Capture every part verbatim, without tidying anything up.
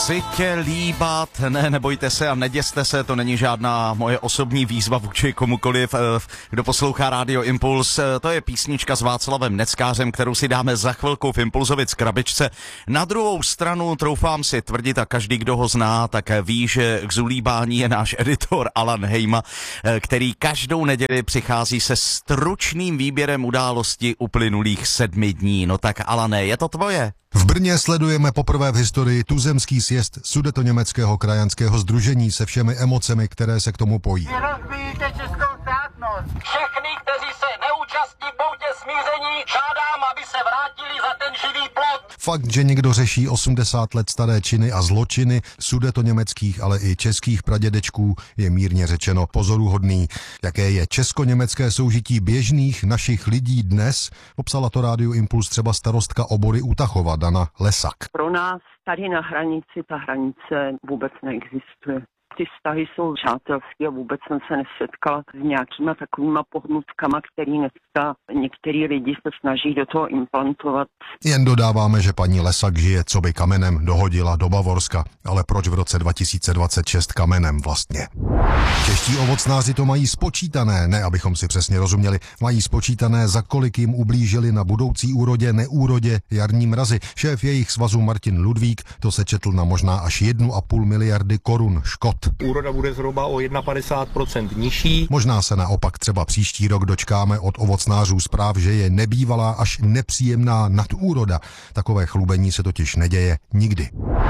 Chci tě líbat, ne, nebojte se a neděste se, to není žádná moje osobní výzva vůči komukoliv, kdo poslouchá Rádio Impuls. To je písnička s Václavem Neckářem, kterou si dáme za chvilku v Impulzovic krabičce. Na druhou stranu troufám si tvrdit, a každý, kdo ho zná, tak ví, že k zulíbání je náš editor Alan Hejma, který každou neděli přichází se stručným výběrem události uplynulých sedmi dní. No tak Alane, je to tvoje? V Brně sledujeme poprvé v historii tuzemský sjezd Sudetoněmeckého krajanského sdružení se všemi emocemi, které se k tomu pojí. Vy rozbíjíte českou státnost. Všechny, kteří se neúčastní poutě smíření, žádám, aby se vrátili za ten živý plot. Fakt, že někdo řeší osmdesát let staré činy a zločiny sudetoněmeckých, ale i českých pradědečků, je mírně řečeno pozoruhodný. Jaké je česko-německé soužití běžných našich lidí dnes, popsala to Rádiu Impuls třeba starostka Obory u Tachova Dana Lesak. Pro nás tady na hranici ta hranice vůbec neexistuje. Ty vztahy jsou přátelské a vůbec jsem se nesetkala s nějakýma takovýma pohnutkama, který dneska některý lidi se snaží do toho implantovat. Jen dodáváme, že paní Lesak žije coby kamenem dohodila do Bavorska, ale proč v roce dva tisíce dvacet šest kamenem vlastně? Čeští ovocnáři to mají spočítané, ne abychom si přesně rozuměli, mají spočítané, za kolik jim ublížili na budoucí úrodě, neúrodě jarní mrazy. Šéf jejich svazu Martin Ludvík to sečetl na možná až jednu a půl miliardy korun škod. Úroda bude zhruba o padesát jedna procent nižší. Možná se naopak třeba příští rok dočkáme od ovocnářů zpráv, že je nebývalá až nepříjemná nadúroda. Takové chlubení se totiž neděje nikdy.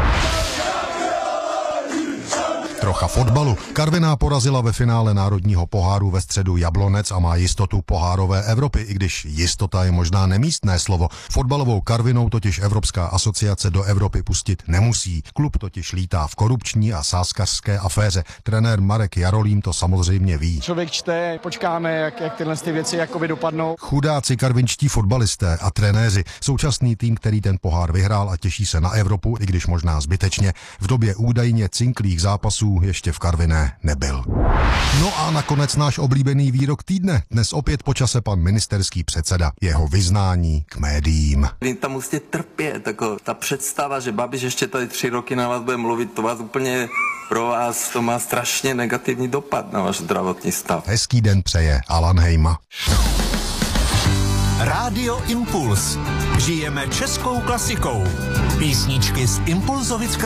Trocha fotbalu. Karviná porazila ve finále národního poháru ve středu Jablonec a má jistotu pohárové Evropy, i když jistota je možná nemístné slovo. Fotbalovou Karvinou totiž Evropská asociace do Evropy pustit nemusí. Klub totiž lítá v korupční a sázkařské aféře. Trenér Marek Jarolím to samozřejmě ví. Člověk čte, počkáme, jak, jak tyhle ty věci jakoby dopadnou. Chudáci karvinčtí fotbalisté a trenéři. Současný tým, který ten pohár vyhrál a těší se na Evropu, i když možná zbytečně, v době údajně cinklých zápasů ještě v Karviné nebyl. No a nakonec náš oblíbený výrok týdne. Dnes opět po čase pan ministerský předseda. Jeho vyznání k médiím. Vy tam musíte trpět, jako ta představa, že Babiš ještě tady tři roky na vás bude mluvit, to vás úplně, pro vás to má strašně negativní dopad na váš zdravotní stav. Hezký den přeje Alan Hejma. Rádio Impuls. Žijeme českou klasikou. Písničky z Impulzovic